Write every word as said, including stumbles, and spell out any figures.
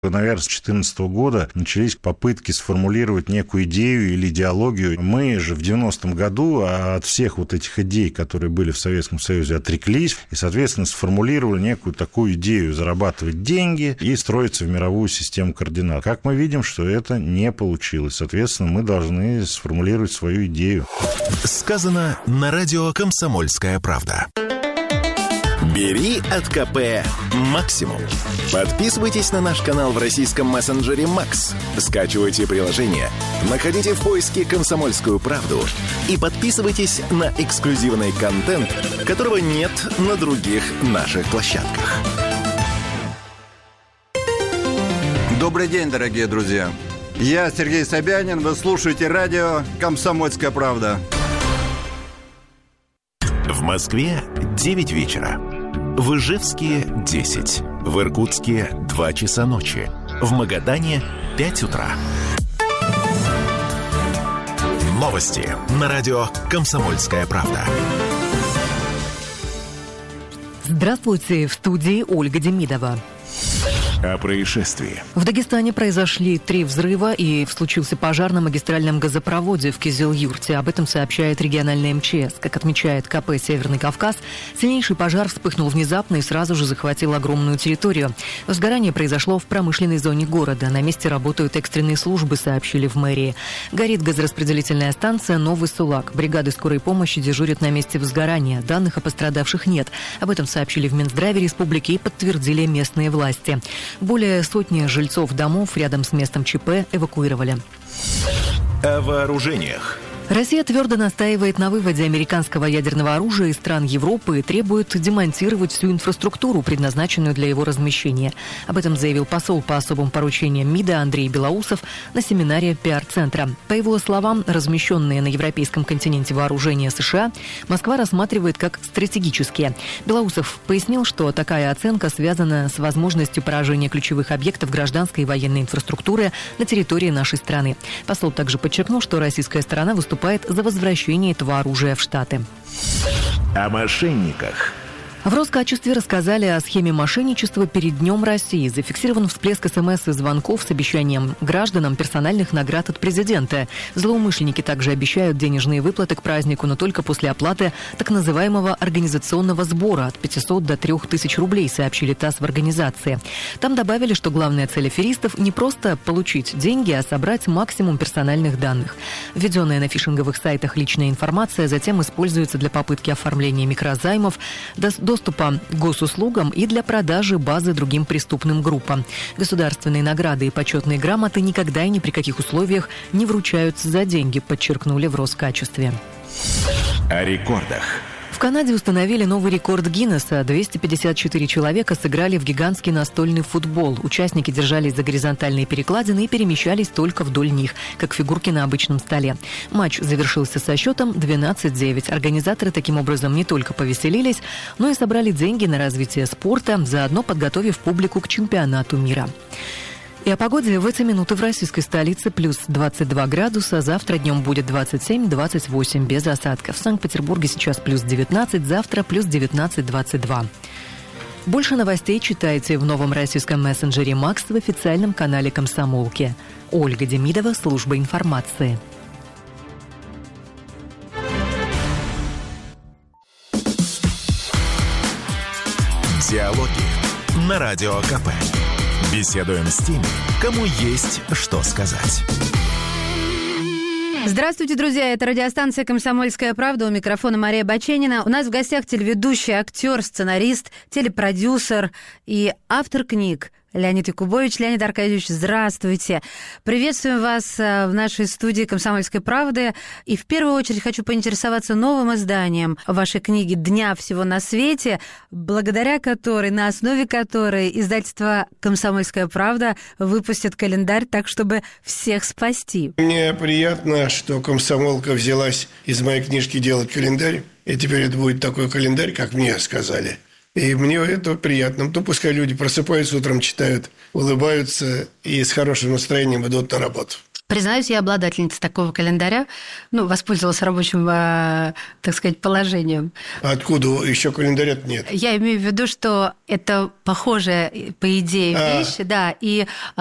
Наверное, с две тысячи четырнадцатого года начались попытки сформулировать некую идею или идеологию. Мы же в девяностом году от всех вот этих идей, которые были в Советском Союзе, отреклись и, соответственно, сформулировали некую такую идею зарабатывать деньги и строиться в мировую систему координат. Как мы видим, что это не получилось. Соответственно, мы должны сформулировать свою идею. Сказано на радио «Комсомольская правда». Бери от ка пэ максимум. Подписывайтесь на наш канал в российском мессенджере Макс. Скачивайте приложение, находите в поиске «Комсомольскую правду» и подписывайтесь на эксклюзивный контент, которого нет на других наших площадках. Добрый день, дорогие друзья. Я Сергей Собянин, вы слушаете радио «Комсомольская правда». В Москве девять вечера. В Ижевске десять. В Иркутске два часа ночи. В Магадане пять утра. Новости на радио «Комсомольская правда». Здравствуйте, в студии Ольга Демидова. О происшествии. В Дагестане произошли три взрыва и случился пожар на магистральном газопроводе в Кизил-Юрте. Об этом сообщает региональная эм че эс. Как отмечает ка пэ «Северный Кавказ», сильнейший пожар вспыхнул внезапно и сразу же захватил огромную территорию. Возгорание произошло в промышленной зоне города. На месте работают экстренные службы, сообщили в мэрии. Горит газораспределительная станция «Новый Сулак». Бригады скорой помощи дежурят на месте возгорания. Данных о пострадавших нет. Об этом сообщили в Минздраве республики и подтвердили местные власти. Более сотни жильцов домов рядом с местом ЧП эвакуировали. О вооружениях. Россия твердо настаивает на выводе американского ядерного оружия из стран Европы и требует демонтировать всю инфраструктуру, предназначенную для его размещения. Об этом заявил посол по особым поручениям МИДа Андрей Белоусов на семинаре пиар-центра. По его словам, размещенные на европейском континенте вооружения США Москва рассматривает как стратегические. Белоусов пояснил, что такая оценка связана с возможностью поражения ключевых объектов гражданской и военной инфраструктуры на территории нашей страны. Посол также подчеркнул, что российская сторона выступает за возвращение этого оружия в Штаты. О мошенниках. В Роскачестве рассказали о схеме мошенничества перед Днем России. Зафиксирован всплеск СМС и звонков с обещанием гражданам персональных наград от президента. Злоумышленники также обещают денежные выплаты к празднику, но только после оплаты так называемого организационного сбора от пятисот до трёх тысяч рублей, сообщили ТАСС в организации. Там добавили, что главная цель аферистов не просто получить деньги, а собрать максимум персональных данных. Введенная на фишинговых сайтах личная информация затем используется для попытки оформления микрозаймов, доступа к госуслугам и для продажи базы другим преступным группам. Государственные награды и почетные грамоты никогда и ни при каких условиях не вручаются за деньги, подчеркнули в Роскачестве. О рекордах. В Канаде установили новый рекорд Гиннесса. двести пятьдесят четыре человека сыграли в гигантский настольный футбол. Участники держались за горизонтальные перекладины и перемещались только вдоль них, как фигурки на обычном столе. Матч завершился со счетом двенадцать девять. Организаторы таким образом не только повеселились, но и собрали деньги на развитие спорта, заодно подготовив публику к чемпионату мира. И о погоде в эти минуты в российской столице плюс двадцать два градуса, завтра днем будет двадцать семь двадцать восемь без осадков. В Санкт-Петербурге сейчас плюс девятнадцать, завтра плюс девятнадцать двадцать два. Больше новостей читайте в новом российском мессенджере Макс в официальном канале «Комсомолки». Ольга Демидова, служба информации. Диалоги на радио ка пэ. Беседуем с теми, кому есть что сказать. Здравствуйте, друзья. Это радиостанция «Комсомольская правда». У микрофона Мария Баченина. У нас в гостях телеведущий, актер, сценарист, телепродюсер и автор книг Леонид Якубович. Леонид Аркадьевич, здравствуйте. Приветствуем вас в нашей студии «Комсомольской правды». И в первую очередь хочу поинтересоваться новым изданием вашей книги «Дня всего на свете», благодаря которой, на основе которой издательство «Комсомольская правда» выпустит календарь так, чтобы всех спасти. Мне приятно, что «Комсомолка» взялась из моей книжки делать календарь. И теперь это будет такой календарь, как мне сказали. И мне это приятно. То пускай люди просыпаются утром, читают, улыбаются и с хорошим настроением идут на работу. Признаюсь, я обладательница такого календаря, ну, воспользовалась рабочим, так сказать, положением. Откуда еще календаря нет? Я имею в виду, что это похожая, по идее, а. вещь, да, и